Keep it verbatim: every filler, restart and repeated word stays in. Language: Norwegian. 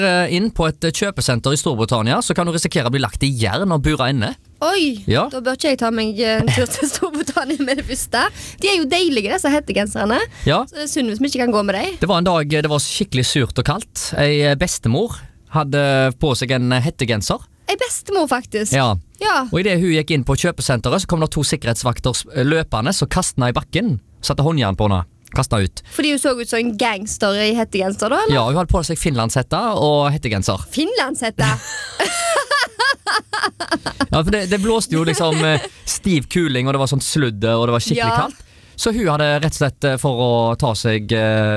inn på et kjøpesenter i Storbritannia, så kan du risikere å bli lagt i jern og bura inne. Oi, Ja. da bør ikke jeg ta meg en tur til Storbritannia med det første. De er jo deilige, disse hettegenserne. Ja, Så det er synd hvis vi ikke kan gå med dem. det var en dag det var skikkelig surt og kaldt. Ei bestemor hadde på seg en hettegenser. Ei bestemor, faktisk. Ja, Ja. og i det hun gikk inn på kjøpesenteret, så kom det to sikkerhetsvakter løpende, så kastet henne i bakken. Satte håndjern på henne. Kastet henne ut. Fordi hun så ut som en gangster i hettegenser, da? Eller? Ja, hun hadde på seg finlandshette og hettegenser. Finlandshette. Ja, for det, det blåste jo liksom eh, stiv kuling, og det var sånn sludde, og det var skikkelig Ja. kaldt. Så hun hadde rett og slett eh, for å ta seg eh,